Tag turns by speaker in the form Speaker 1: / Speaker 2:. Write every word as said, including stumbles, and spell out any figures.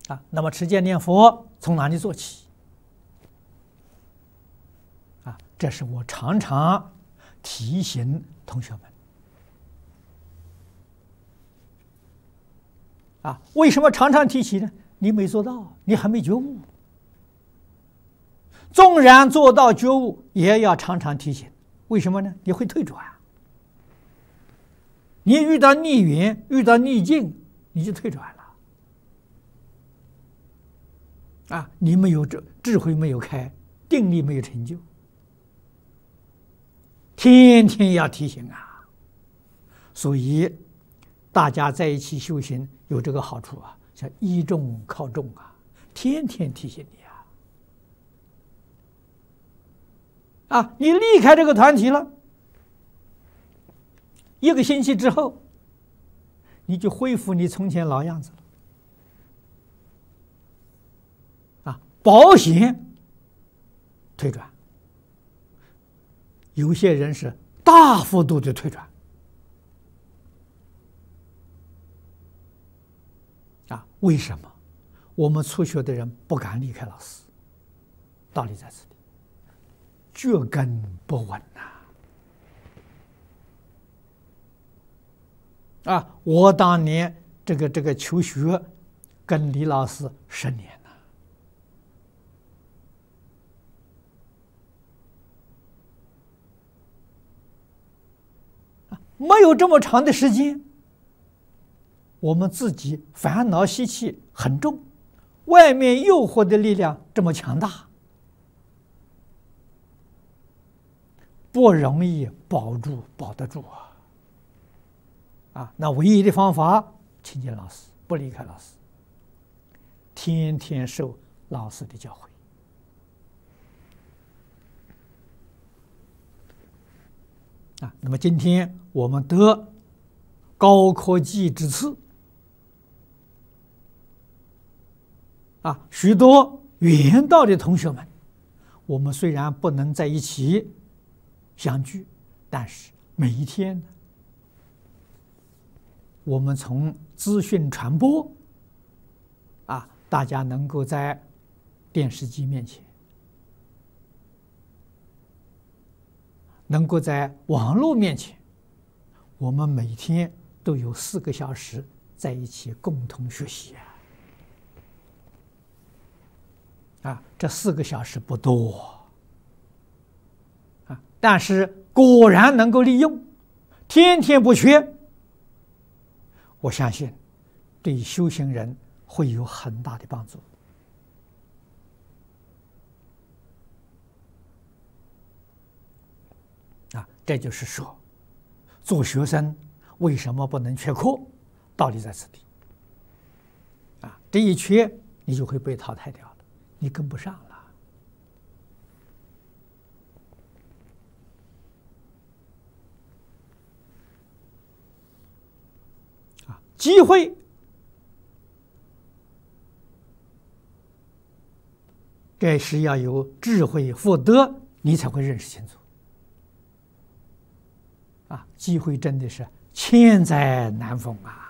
Speaker 1: 啊，那么持戒念佛从哪里做起？啊，这是我常常提醒同学们。啊，为什么常常提起呢？你没做到，你还没觉悟。纵然做到觉悟，也要常常提醒。为什么呢？你会退转。你遇到逆缘，遇到逆境，你就退转了。啊，你没有智智慧没有开，定力没有成就，天天要提醒啊。所以大家在一起修行有这个好处啊，叫依众靠众啊，天天提醒你啊。啊，你离开这个团体了，一个星期之后，你就恢复你从前老样子了。啊，保险退转，有些人是大幅度的退转。啊，为什么我们初学的人不敢离开老师？道理在这里，脚跟不稳呐。啊，我当年这个这个求学，跟李老师十年了，没有这么长的时间。我们自己烦恼习气很重，外面诱惑的力量这么强大，不容易保住，保得住啊！啊，那唯一的方法，亲近老师，不离开老师，天天受老师的教诲。啊，那么今天我们得高科技之赐。啊，许多远道的同学们，我们虽然不能在一起相聚，但是每一天，我们从资讯传播，啊，大家能够在电视机面前，能够在网络面前，我们每天都有四个小时在一起共同学习啊。啊，这四个小时不多啊，但是果然能够利用，天天不缺。我相信，对修行人会有很大的帮助。啊，这就是说，做学生为什么不能缺课？道理在此地。啊，这一缺，你就会被淘汰掉了。你跟不上了啊！机会这是要有智慧福德，你才会认识清楚啊！机会真的是千载难逢啊！